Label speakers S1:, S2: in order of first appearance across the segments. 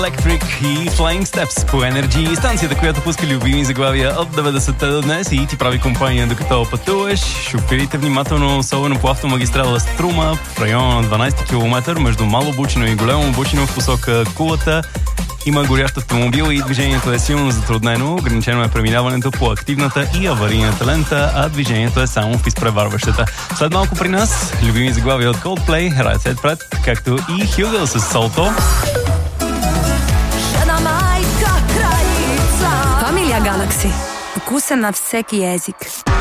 S1: Electric и Flying Steps по Energy, станцията, която пуска любими заглавия от 90-те до днес и ти прави компания докато пътуваш. Шофирите внимателно, особено по автомагистрала Струма, в района на 12 км между Мало Бучино и Голямо Бучино в посока Кулата. Има горящ автомобил и движението е силно затруднено. Ограничено е преминаването по активната и аварийната лента, а движението е само в изпреварващата. След малко при нас любими заглавия от Coldplay, Right Set Prед, както и Хюгъл с Солто.
S2: Familia Galaxy. Вкуса на всеки език.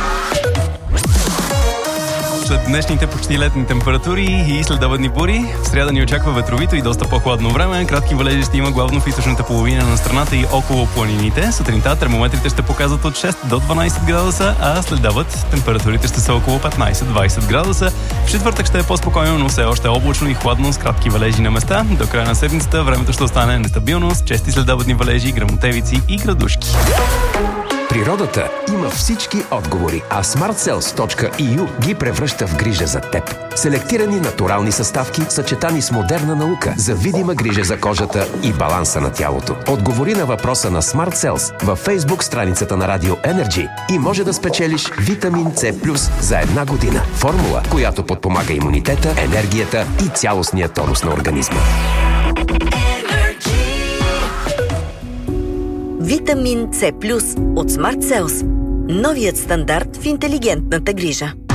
S1: След днешните почти летни температури и следобедни бури, в сряда ни очаква ветровито и доста по-хладно време. Кратки валежи ще има главно в източната половина на страната и около планините. Сутринта термометрите ще показват от 6 до 12 градуса, а следобед температурите ще са около 15-20 градуса. В четвъртък ще е по-спокойно, но все още облачно и хладно с кратки валежи на места. До края на седмицата времето ще остане нестабилно с чести следобедни валежи, гръмотевици и градушки.
S3: Природата има всички отговори, а smartcells.eu ги превръща в грижа за теб. Селектирани натурални съставки, съчетани с модерна наука за видима грижа за кожата и баланса на тялото. Отговори на въпроса на Smart Cells във Facebook страницата на Radio Energy и може да спечелиш витамин C+, за 1 година. Формула, която подпомага имунитета, енергията и цялостния тонус на организма.
S4: Витамин C+, от Smart Cells. Новият стандарт в интелигентната грижа.